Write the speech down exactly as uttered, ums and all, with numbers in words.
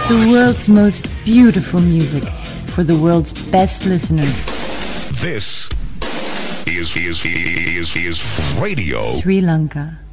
The world's most beautiful music for the world's best listeners. This is is is is radio Sri Lanka.